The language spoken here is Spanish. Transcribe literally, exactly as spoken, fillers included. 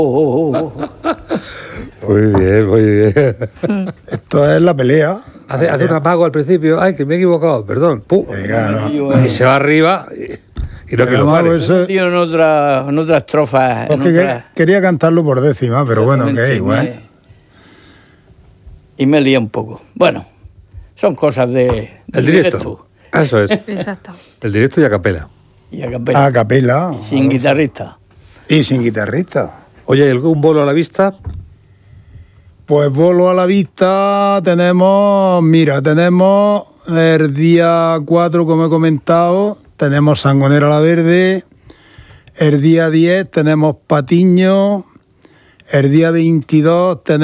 Oh, oh, oh. Muy bien, muy bien. Esto es la pelea. Hace, hace un amago al principio. Ay, que me he equivocado, perdón. ¡Pum! Venga, no. Y se va arriba y, y no El que lo amago pare. ese- Tío, en otra, en otra estrofa. Pues en que otra- quer- quería cantarlo por décima, pero bueno, que es y igual. me- Y me lié un poco. Bueno, son cosas de, El del directo. Eso es. Exacto. El directo y a capela. Y a capela. A capela. Y sin guitarrista. Y sin guitarrista. Oye, ¿algún bolo a la vista? Pues bolo a la vista tenemos, mira, tenemos el día cuatro, como he comentado, tenemos Sangonera la Verde, el día diez tenemos Patiño, el día veintidós tenemos